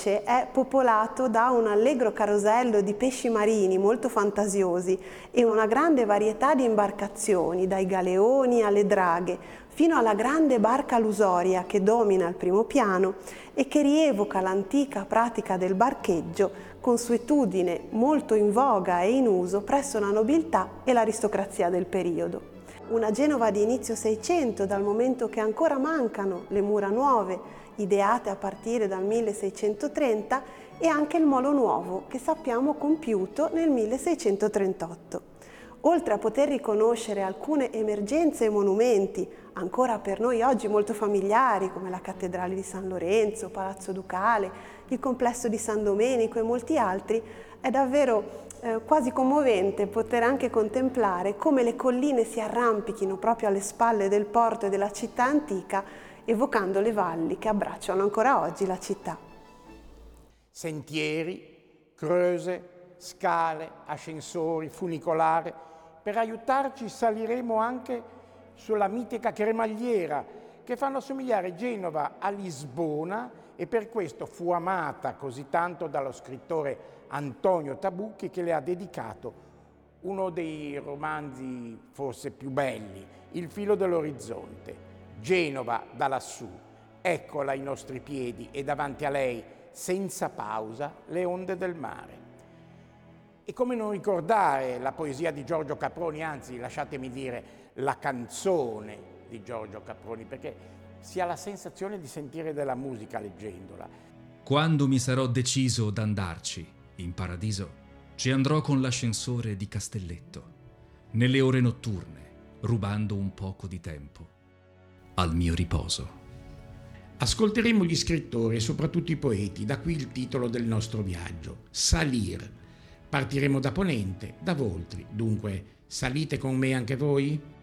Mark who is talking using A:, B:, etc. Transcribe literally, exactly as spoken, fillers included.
A: invece è popolato da un allegro carosello di pesci marini molto fantasiosi e una grande varietà di imbarcazioni, dai galeoni alle draghe, fino alla grande barca lusoria che domina il primo piano e che rievoca l'antica pratica del barcheggio, consuetudine molto in voga e in uso presso la nobiltà e l'aristocrazia del periodo. Una Genova di inizio Seicento, dal momento che ancora mancano le mura nuove, ideate a partire dal milleseicentotrenta, e anche il Molo Nuovo, che sappiamo compiuto nel milleseicentotrentotto. Oltre a poter riconoscere alcune emergenze e monumenti, ancora per noi oggi molto familiari, come la Cattedrale di San Lorenzo, Palazzo Ducale, il complesso di San Domenico e molti altri, è davvero eh, quasi commovente poter anche contemplare come le colline si arrampichino proprio alle spalle del porto e della città antica, evocando le valli che abbracciano ancora oggi la città.
B: Sentieri, creuse, scale, ascensori, funicolare. Per aiutarci saliremo anche sulla mitica cremagliera che fanno assomigliare Genova a Lisbona, e per questo fu amata così tanto dallo scrittore Antonio Tabucchi, che le ha dedicato uno dei romanzi forse più belli, Il filo dell'orizzonte. Genova da lassù, eccola ai nostri piedi e davanti a lei, senza pausa, le onde del mare. E come non ricordare la poesia di Giorgio Caproni, anzi lasciatemi dire la canzone di Giorgio Caproni, perché si ha la sensazione di sentire della musica leggendola.
C: Quando mi sarò deciso d'andarci in paradiso, ci andrò con l'ascensore di Castelletto, nelle ore notturne, rubando un poco di tempo al mio riposo.
B: Ascolteremo gli scrittori e soprattutto i poeti, da qui il titolo del nostro viaggio, Salir. Partiremo da Ponente, da Voltri, dunque salite con me anche voi?